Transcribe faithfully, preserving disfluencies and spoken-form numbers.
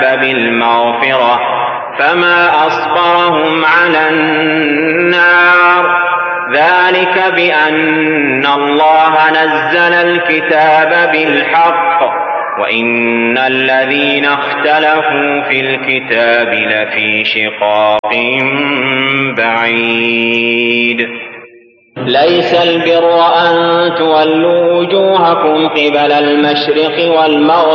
بالمغفرة فما أصبرهم على النار ذلك بأن الله نزل الكتاب بالحق وإن الذين اختلفوا في الكتاب لفي شقاق بعيد. ليس البر أن تولوا وجوهكم قبل المشرق والمغرب